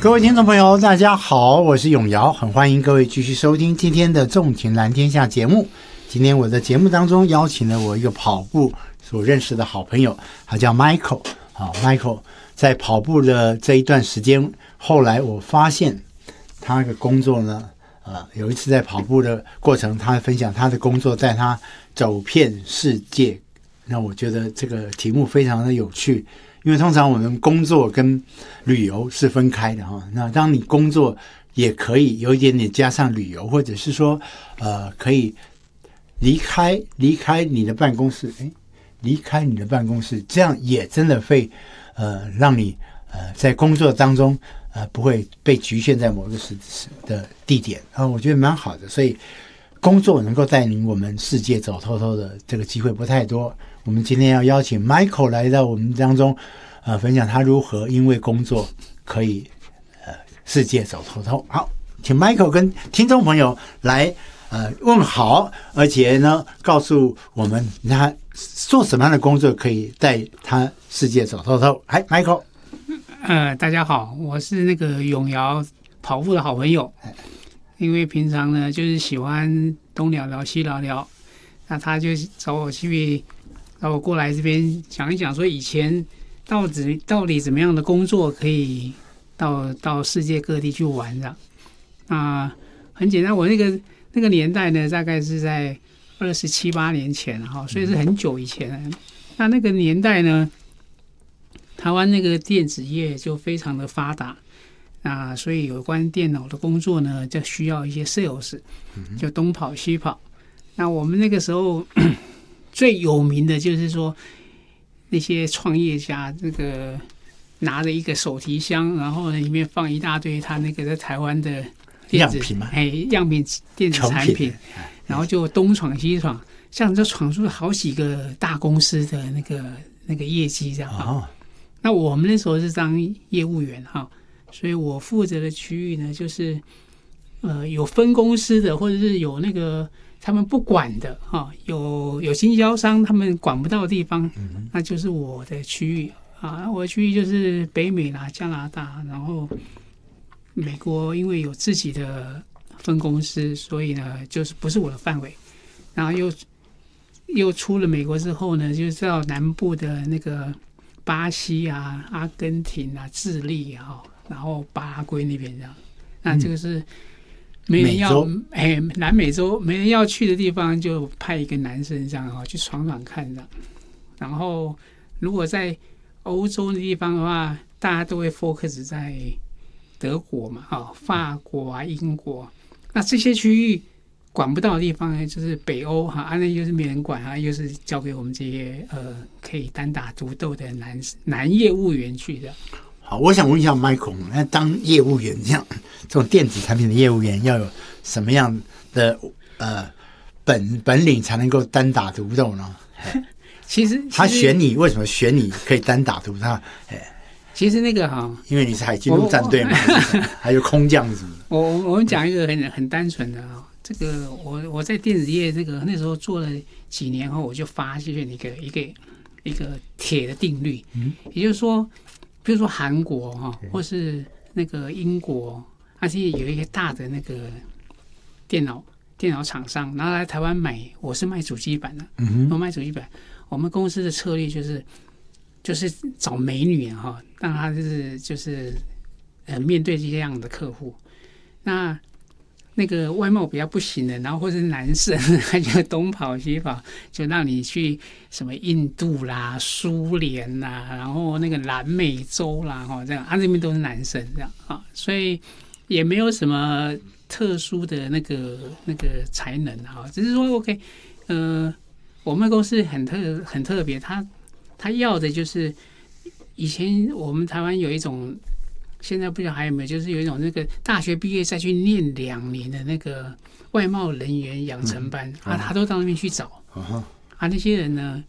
各位听众朋友大家好，我是永尧，很欢迎各位继续收听今天的纵情蓝天下节目。今天我在节目当中邀请了我一个跑步所认识的好朋友，他叫 Michael。 Michael 在跑步的这一段时间，后来我发现他的工作呢，有一次在跑步的过程，他分享他的工作在他走遍世界。那我觉得这个题目非常的有趣，因为通常我们工作跟旅游是分开的哈。那当你工作也可以有一点点加上旅游，或者是说可以离开你的办公室，离开你的办公室，这样也真的会让你在工作当中不会被局限在某个的地点我觉得蛮好的。所以工作能够带领我们世界走透透的这个机会不太多。我们今天要邀请 Michael 来到我们当中分享他如何因为工作可以世界走透透。好，请 Michael 跟听众朋友来问好，而且呢告诉我们他做什么样的工作可以带他世界走透透。嗨 Michael。 大家好，我是那个永尧跑步的好朋友。因为平常呢就是喜欢东聊聊西聊聊，那他就找我过来这边讲一讲，说以前到底怎么样的工作可以到世界各地去玩的。很简单，我那个年代呢，大概是在27、8年前哈，所以是很久以前。那个年代呢，台湾那个电子业就非常的发达。所以有关电脑的工作呢，就需要一些 sales， 就东跑西跑。那我们那个时候最有名的就是说，那些创业家这个拿着一个手提箱，然后里面放一大堆他那个在台湾的电子样品电子产品，然后就东闯西闯，像就闯出好几个大公司的那个业绩这样。那我们那时候是当业务员哈。所以我负责的区域呢，就是有分公司的，或者是有那个他们不管的有经销商他们管不到的地方，那就是我的区域我的区域就是北美啦、加拿大，然后美国因为有自己的分公司，所以呢就是不是我的范围。然后又出了美国之后呢，就到南部的那个巴西啊、阿根廷啊、智利啊。然后巴拉圭那边这样，那这个是没人要南美洲没人要去的地方，就派一个男生这样去闯闯看这样。然后如果在欧洲的地方的话，大家都会 focus 在德国嘛，法国啊、英国。那这些区域管不到的地方呢，就是北欧那又是没人管又是交给我们这些可以单打独斗的男业务员去的。 好，我想问一下 Michael， 那当业务员这种电子产品的业务员要有什么样的本领才能够单打独斗呢？ 其实他选你，为什么选你可以单打独斗？ 其实那个因为你是海军陆战队嘛，还有空降什么的。 我们讲一个很单纯的这个我在电子业那时候做了几年后，我就发现一个铁的定律，也就是说。比如说韩国或是那个英国，它是有一些大的那个电脑厂商，然后来台湾买，我是卖主机板的，我卖主机板。我们公司的策略就是找美女让他就是面对这样的客户。那个外貌比较不行的，然后或者是男生，他就东跑西跑，就让你去什么印度啦、苏联啦，然后那个南美洲啦，这样这边都是男生这样所以也没有什么特殊的那个才能只是说 OK，我们公司很特别，他要的就是以前我们台湾有一种。现在不知道还有没有，就是有一种那个大学毕业再去念2年的那个外贸人员养成班他都到那边去找那些人呢，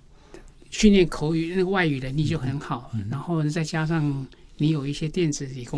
训练口语那个外语能力就很好，然后再加上你有一些电子理工